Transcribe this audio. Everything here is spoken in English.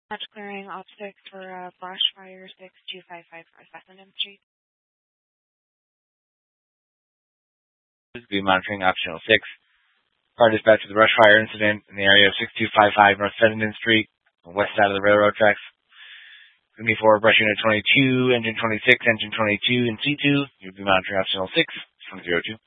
Match clearing optic for Brush Fire 6255 North Essendon Street. Be monitoring optional 6. Car dispatch to the brush fire incident in the area of 6255 North Essendon Street, on the west side of the railroad tracks. Going to be for brush unit 22, engine 26, engine 22, and C2. You'll be monitoring optional 6 from 02.